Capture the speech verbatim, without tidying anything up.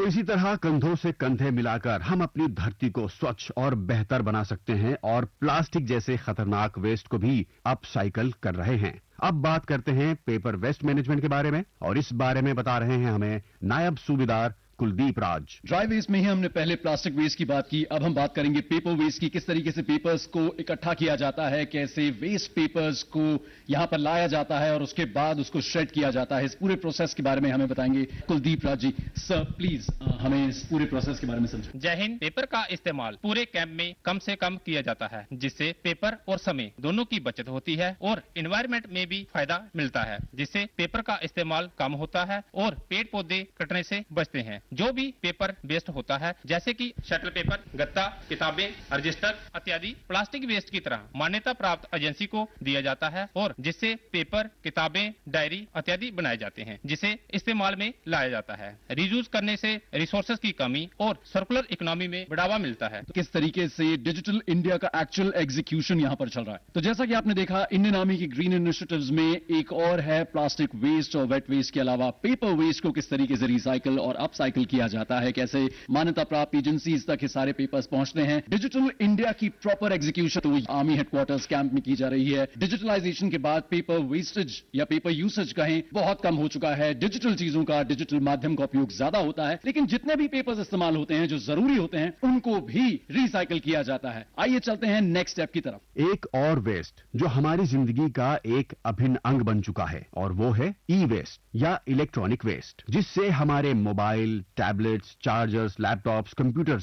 तो इसी तरह कंधों से कंधे मिलाकर हम अपनी धरती को स्वच्छ और बेहतर बना सकते हैं और प्लास्टिक जैसे खतरनाक वेस्ट को भी अपसाइकल कर रहे हैं। अब बात करते हैं पेपर वेस्ट मैनेजमेंट के बारे में और इस बारे में बता रहे हैं हमें नायब सूबेदार कुलदीप राज। ड्राई वेस्ट में ही हमने पहले प्लास्टिक वेस्ट की बात की, अब हम बात करेंगे पेपर वेस्ट की। किस तरीके से पेपर्स को इकट्ठा किया जाता है, कैसे वेस्ट पेपर्स को यहां पर लाया जाता है और उसके बाद उसको श्रेड किया जाता है। इस पूरे प्रोसेस के बारे में हमें बताएंगे कुलदीप राज जी। सर प्लीज हमें इस पूरे प्रोसेस के बारे में समझाएं। जय हिंद। पेपर का इस्तेमाल पूरे कैंप में कम से कम किया जाता है, जिससे पेपर और समय दोनों की बचत होती है और एनवायरमेंट में भी फायदा मिलता है, जिससे पेपर का इस्तेमाल कम होता है और पेड़ पौधे कटने से बचते हैं। जो भी पेपर वेस्ट होता है, जैसे कि शटल पेपर, गत्ता, किताबें, रजिस्टर इत्यादि, प्लास्टिक वेस्ट की तरह मान्यता प्राप्त एजेंसी को दिया जाता है और जिससे पेपर, किताबें, डायरी इत्यादि बनाए जाते हैं, जिसे इस्तेमाल में लाया जाता है। रीयूज करने से रिसोर्सेज की कमी और सर्कुलर इकोनॉमी में बढ़ावा मिलता है। तो किस तरीके से डिजिटल इंडिया का एक्चुअल एग्जीक्यूशन यहां पर चल रहा है। तो जैसा कि आपने देखा, इंडियन आर्मी की ग्रीन इनिशिएटिव्स में एक और है प्लास्टिक वेस्ट और वेट वेस्ट के अलावा पेपर वेस्ट को किस तरीके से रिसाइकिल और अपसाइकिल किया जाता है, कैसे मान्यता प्राप्त एजेंसीज तक ये सारे पेपर्स पहुंचते हैं। डिजिटल इंडिया की प्रॉपर एग्जीक्यूशन तो आर्मी हेडक्वार्टर्स कैंप में की जा रही है। डिजिटलाइजेशन के बाद पेपर वेस्टेज या पेपर यूसेज कहें बहुत कम हो चुका है। डिजिटल चीजों का, डिजिटल माध्यम का उपयोग ज्यादा होता है, लेकिन जितने भी पेपर्स इस्तेमाल होते हैं जो जरूरी होते हैं उनको भी रिसाइकिल किया जाता है। आइए चलते हैं नेक्स्ट स्टेप की तरफ। एक और वेस्ट जो हमारी जिंदगी का एक अभिन्न अंग बन चुका है और वो है ई वेस्ट या इलेक्ट्रॉनिक वेस्ट, जिससे हमारे mobile, tablets, chargers, laptops, computers